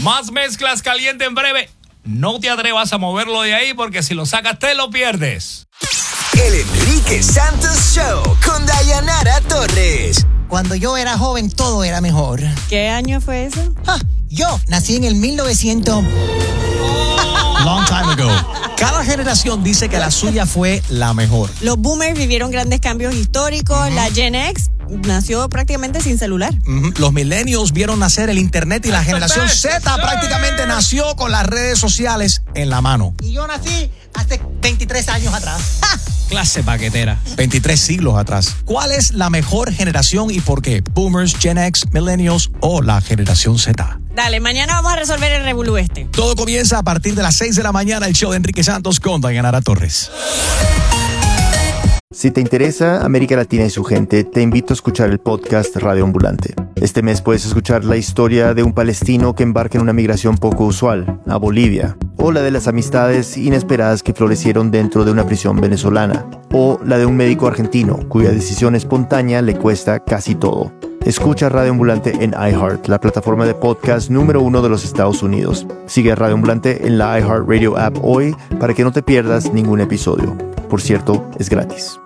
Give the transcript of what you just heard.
Más mezclas caliente en breve. No te atrevas a moverlo de ahí porque si lo sacas te lo pierdes. El Enrique Santos Show con Dayanara Torres. Cuando yo era joven todo era mejor. ¿Qué año fue eso? Yo nací en el 1900. Long time ago. Cada generación dice que la suya fue la mejor. Los boomers vivieron grandes cambios históricos. La Gen X nació prácticamente sin celular. Los millennials vieron nacer el internet y la generación Z prácticamente nació con las redes sociales en la mano. Y yo nací hace 23 años atrás. Clase paquetera. 23 siglos atrás. ¿Cuál es la mejor generación y por qué? ¿Boomers, Gen X, millennials o la generación Z? Dale, mañana vamos a resolver el revolú este. Todo comienza a partir de las 6 de la mañana, el show de Enrique Santos con Dayanara Torres. Si te interesa América Latina y su gente, te invito a escuchar el podcast Radio Ambulante. Este mes puedes escuchar la historia de un palestino que embarca en una migración poco usual, a Bolivia, o la de las amistades inesperadas que florecieron dentro de una prisión venezolana, o la de un médico argentino cuya decisión espontánea le cuesta casi todo. Escucha Radio Ambulante en iHeart, la plataforma de podcast número 1 de los Estados Unidos. Sigue a Radio Ambulante en la iHeartRadio app hoy para que no te pierdas ningún episodio. Por cierto, es gratis.